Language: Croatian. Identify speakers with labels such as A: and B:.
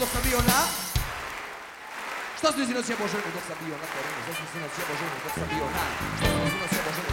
A: dok sam bio na... Šta su mi sinoć jebo ženu dok sam bio na terenu? Šta su mi sinoć jebo ženu dok sam bio na... Šta su mi sinoć jebo ženu